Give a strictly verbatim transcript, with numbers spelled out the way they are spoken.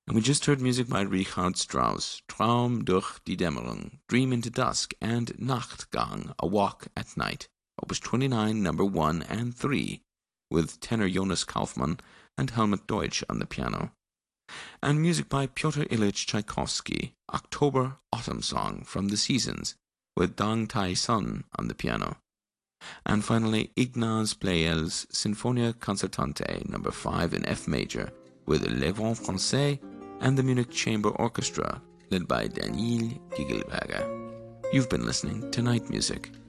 And we just heard music by Richard Strauss, Traum durch die Dämmerung, Dream into Dusk, and Nachtgang, A Walk at Night, Opus twenty-nine, number one and three, with tenor Jonas Kaufmann and Helmut Deutsch on the piano. And music by Pyotr Ilyich Tchaikovsky, October Autumn Song from the Seasons, with Dang Tai Sun on the piano. And finally, Ignaz Pleyel's Sinfonia Concertante number five in F major, with Le Vent Français and the Munich Chamber Orchestra, led by Daniil Gigelberger. You've been listening to Night Music.